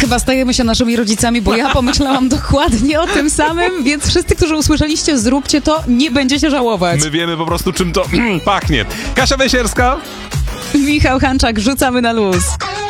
chyba stajemy się naszymi rodzicami, bo ja pomyślałam dokładnie o tym samym, więc wszyscy, którzy usłyszeliście, zróbcie to, nie będziecie żałować. My wiemy po prostu, czym to pachnie. Kasia Węsierska. Michał Hanczak, rzucamy na luz.